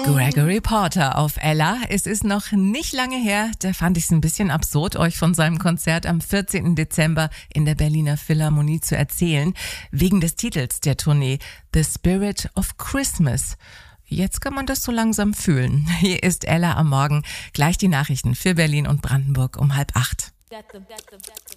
Gregory Porter auf Ella. Es ist noch nicht lange her, da fand ich es ein bisschen absurd, euch von seinem Konzert am 14. Dezember in der Berliner Philharmonie zu erzählen, wegen des Titels der Tournee The Spirit of Christmas. Jetzt kann man das so langsam fühlen. Hier ist Ella am Morgen. Gleich die Nachrichten für Berlin und Brandenburg um 7:30.